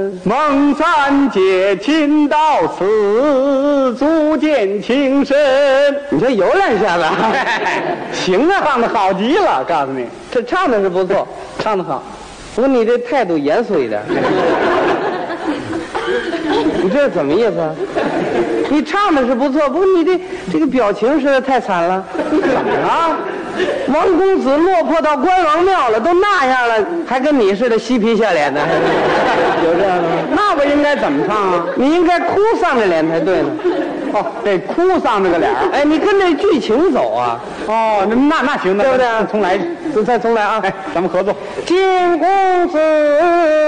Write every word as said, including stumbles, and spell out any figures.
嗯， 孟三姐亲到此，足见情深。 你这有两下子， 行啊，唱的好极了，告诉你， 这唱的是不错， 唱的好。 不过你这态度严肃一点。你这是怎么意思啊？你唱的是不错，不过你这这个表情实在太惨了。 怎么了？ 王公子落魄到关王庙了，都那样了，还跟你似的嬉皮笑脸的，有这样的吗？ 那我应该怎么唱啊？ 你应该哭丧着脸才对呢。 哦，得哭丧着个脸儿。 哎，你跟这剧情走啊。 哦，那那那行，那对不对？ 重来， 再重来啊！ 哎，咱们合作。 金公子。